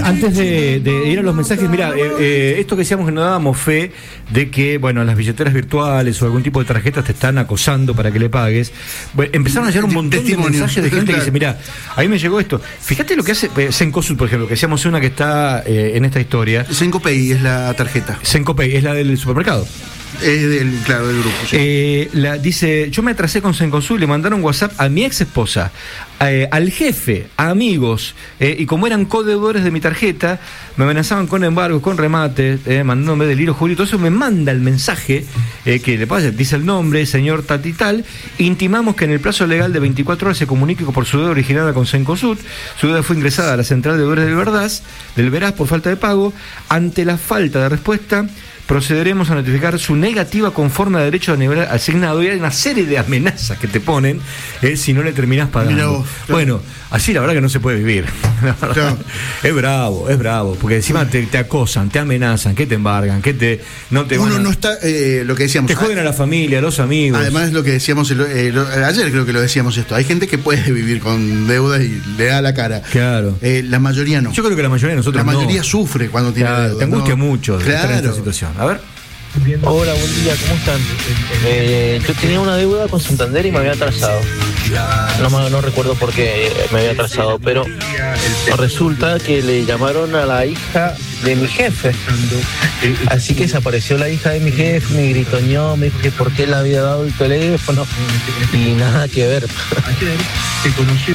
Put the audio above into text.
Antes de ir a los mensajes, mira, esto que decíamos que no dábamos fe de que, bueno, las billeteras virtuales o algún tipo de tarjetas te están acosando para que le pagues. Bueno, empezaron a llegar un montón de mensajes de gente que dice, mira, a mí me llegó esto. Fíjate lo que hace Cencosud, por ejemplo, que decíamos una que está en esta historia. Cencopay es la tarjeta. Cencopay es la del supermercado. Claro, del grupo. Sí. Dice, yo me atrasé con Cencosud, le mandaron WhatsApp a mi ex esposa, al jefe, a amigos, y como eran codeudores de mi tarjeta, me amenazaban con embargos, con remates, mandándome deliro, Julio, todo eso me manda el mensaje que le pasa, dice el nombre, señor tal y tal, intimamos que en el plazo legal de 24 horas se comunique por su deuda originada con Cencosud, su deuda fue ingresada a la central de deudores del Veraz por falta de pago, ante la falta de respuesta, procederemos a notificar su negativa conforme a derecho a nivel asignado, y hay una serie de amenazas que te ponen si no le terminás pagando. Vos, claro. Bueno, así la verdad que no se puede vivir. Claro. Es bravo, porque encima te acosan, te amenazan, que te embargan, que no te uno no está, lo que decíamos. Te joden a la familia, a los amigos. Además, lo que decíamos, ayer creo que lo decíamos esto, hay gente que puede vivir con deudas y le da la cara. Claro. La mayoría no. Yo creo que la mayoría de nosotros no. La mayoría sufre cuando tiene deuda. Te angustia mucho de estar en esta situación. A ver. Hola, buen día, ¿cómo están? Yo tenía una deuda con Santander y me había atrasado. No recuerdo por qué me había atrasado, pero resulta que le llamaron a la hija de mi jefe. Así que desapareció la hija de mi jefe, me gritoneó, me dijo que por qué le había dado el teléfono y nada que ver.